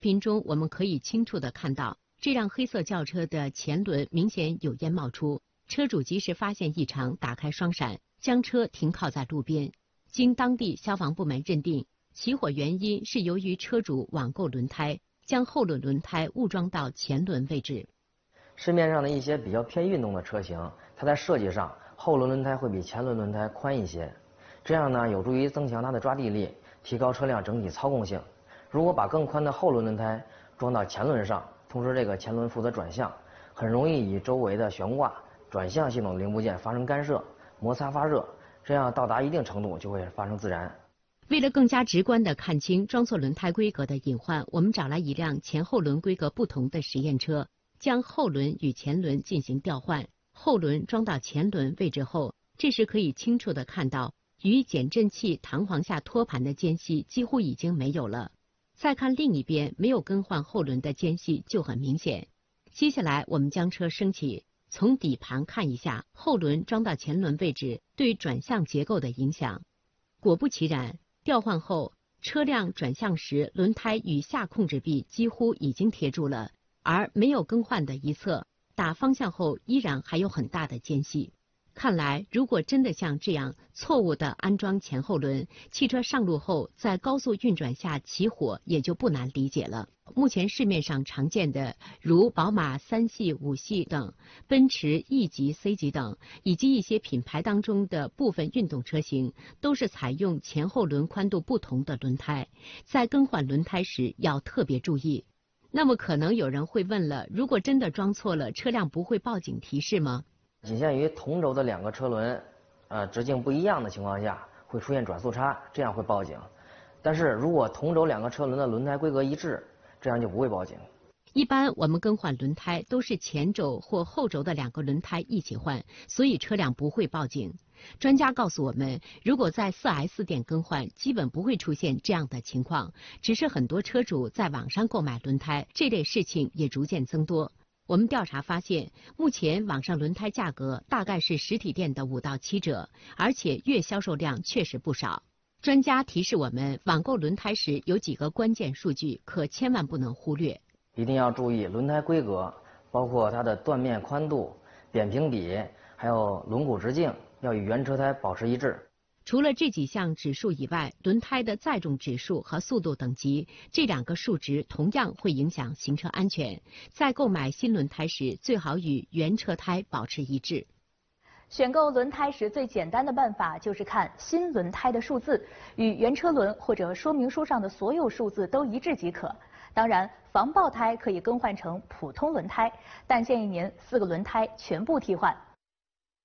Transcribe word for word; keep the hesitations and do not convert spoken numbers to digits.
屏中我们可以清楚地看到，这辆黑色轿车的前轮明显有烟冒出，车主及时发现异常，打开双闪，将车停靠在路边。经当地消防部门认定，起火原因是由于车主网购轮胎，将后轮轮胎误装到前轮位置。 市面上的一些比较偏运动的车型，它在设计上后轮轮胎会比前轮轮胎宽一些，这样呢有助于增强它的抓地力，提高车辆整体操控性。如果把更宽的后轮轮胎装到前轮上，同时这个前轮负责转向，很容易与周围的悬挂、转向系统零部件发生干涉、摩擦发热，这样到达一定程度就会发生自燃。 为了更加直观地看清装错轮胎规格的隐患，我们找来一辆前后轮规格不同的实验车，将后轮与前轮进行调换，后轮装到前轮位置后，这时可以清楚地看到，与减震器弹簧下托盘的间隙几乎已经没有了。再看另一边，没有更换后轮的间隙就很明显。接下来我们将车升起，从底盘看一下后轮装到前轮位置对转向结构的影响。果不其然，调换后，车辆转向时轮胎与下控制臂几乎已经贴住了，而没有更换的一侧，打方向后依然还有很大的间隙。看来，如果真的像这样错误地安装前后轮，汽车上路后在高速运转下起火也就不难理解了。目前市面上常见的，如宝马三系、五系等，奔驰 E 级、C 级等，以及一些品牌当中的部分运动车型，都是采用前后轮宽度不同的轮胎，在更换轮胎时要特别注意。那么可能有人会问了，如果真的装错了，车辆不会报警提示吗？ 仅限于同轴的两个车轮，呃，直径不一样的情况下，会出现转速差，这样会报警。但是如果同轴两个车轮的轮胎规格一致，这样就不会报警。 一般我们更换轮胎都是前轴或后轴的两个轮胎一起换，所以车辆不会报警。专家告诉我们，如果在 四 S 店更换，基本不会出现这样的情况，只是很多车主在网上购买轮胎，这类事情也逐渐增多。我们调查发现，目前网上轮胎价格大概是实体店的五到七折，而且月销售量确实不少。专家提示我们，网购轮胎时有几个关键数据，可千万不能忽略。 一定要注意轮胎规格，包括它的断面宽度、扁平比，还有轮毂直径，要与原车胎保持一致。 除了这几项指数以外，轮胎的载重指数和速度等级，这两个数值同样会影响行车安全。在购买新轮胎时，最好与原车胎保持一致。 选购轮胎时最简单的办法就是看新轮胎的数字，与原车轮或者说明书上的所有数字都一致即可。当然，防爆胎可以更换成普通轮胎，但建议您四个轮胎全部替换。